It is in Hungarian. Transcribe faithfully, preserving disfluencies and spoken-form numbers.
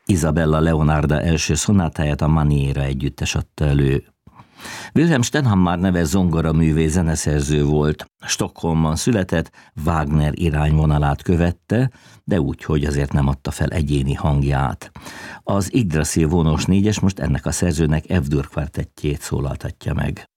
Isabella Leonarda első szonátáját a Maniera együttes adta elő. Wilhelm Stenhammar neves zongoraművész zeneszerző volt. Stockholmban született, Wagner irányvonalát követte, de úgy, hogy azért nem adta fel egyéni hangját. Az Yggdrasil vonós négyes most ennek a szerzőnek F-dur kvartettjét szólaltatja meg.